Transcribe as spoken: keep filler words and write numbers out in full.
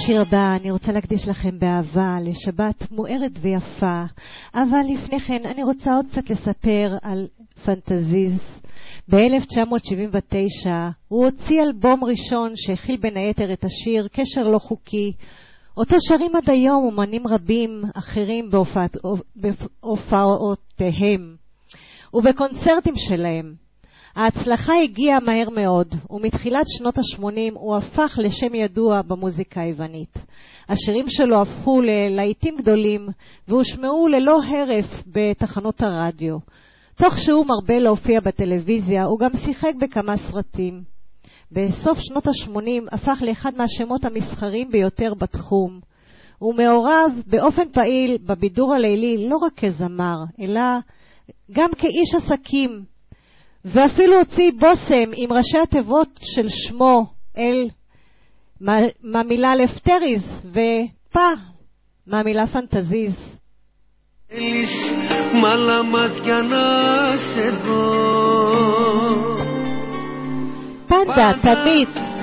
השיר הבא אני רוצה להקדיש לכם באהבה לשבת מוארת ויפה, אבל לפני כן אני רוצה עוד קצת לספר על פנטזיז. ב-אלף תשע מאות שבעים ותשע הוא הוציא אלבום ראשון שהכיל בין היתר את השיר קשר לא חוקי, אותו שרים עד היום אומנים רבים אחרים בהופעת, בהופעותיהם ובקונצרטים שלהם. ההצלחה הגיעה מהר מאוד, ומתחילת שנות ה-שמונים הוא הפך לשם ידוע במוזיקה היוונית. השירים שלו הפכו ללהיטים גדולים, והושמעו ללא הרף בתחנות הרדיו. תוך שהוא מרבה להופיע בטלוויזיה, הוא גם שיחק בכמה סרטים. בסוף שנות ה-שמונים הפך לאחד מהשמות המסחרים ביותר בתחום. הוא מעורב באופן פעיל בבידור הלילי לא רק כזמר, אלא גם כאיש עסקים, ואפילו הוציא בוסם עם ראשי התיבות של שמו אל מהמילה לפטריז ופה מהמילה פנטזיז. Έλεις μάλα μάτια να σε δω πάντα, תמיד